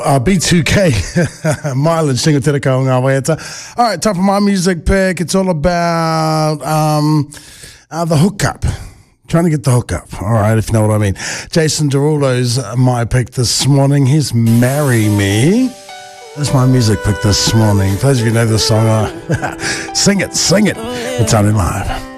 B2K, mileage, single te reka o ngā waiata. All right, time for my music pick. It's all about the hookup. Trying to get the hookup. All right, if you know what I mean. Jason Derulo's my pick this morning. He's Marry Me. That's my music pick this morning. For those of you who know this song, sing it. It's on in live.